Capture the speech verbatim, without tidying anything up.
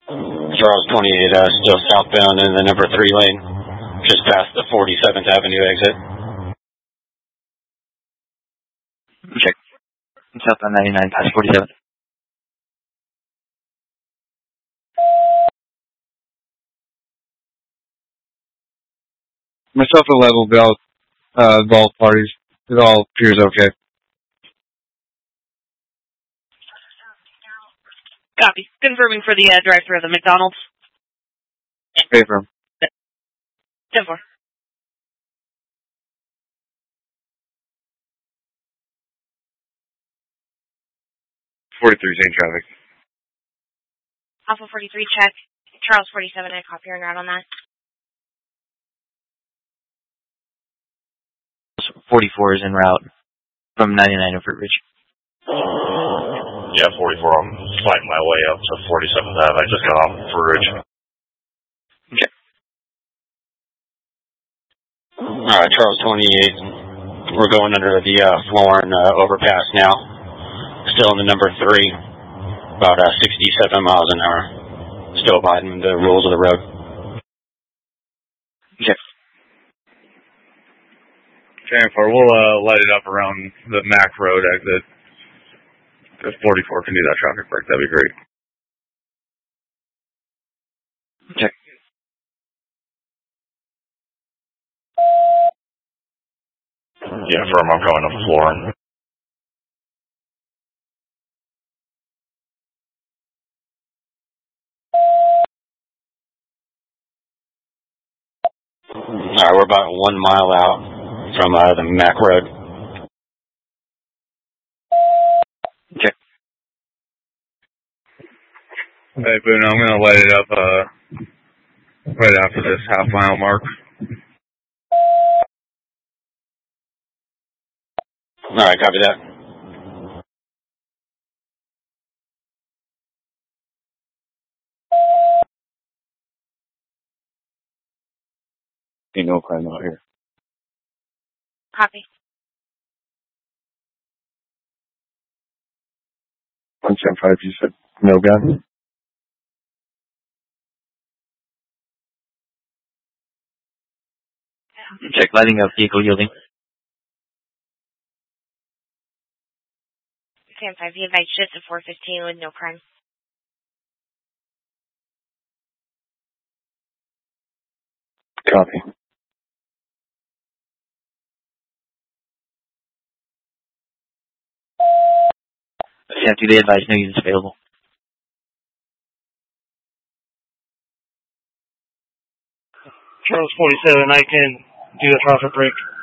Charles twenty-eight, uh, still southbound in the number three lane, just past the forty-seventh Avenue exit. Check. Southbound ninety-nine, past forty-seven. Myself and Lev will be all, uh, both parties. It all appears okay. Copy. Confirming for the uh, drive-thru of the McDonald's. Pay for him. ten four. forty-three, same traffic. Alpha forty-three, check. Charles forty-seven, I copy your route on that. forty-four is en route from ninety-nine to Fruit Ridge. Yeah, forty-four. I'm fighting my way up to forty-seventh Avenue. I just got off Fruit Ridge. Okay. Alright, Charles twenty-eight. We're going under the uh, Florin uh, overpass now. Still in the number three. About uh, sixty-seven miles an hour. Still abiding the rules of the road. Okay. ten four, we'll uh, light it up around the Mac Road exit. If forty-four can do that traffic break, that'd be great. Check. Yeah, firm. I'm going up the floor. Alright, we're about one mile out from uh, the Mac Road. Okay. Hey, Boone, I'm going to light it up uh, right after this half mile mark. Alright, copy that. Ain't no crime out here. Copy. one seven five, you said no gun? Check, lighting up, vehicle yielding. ten five, he advised shift to four fifteen with no crime. Copy. Safety, they advise no units available. Charles forty-seven, I can do a traffic break.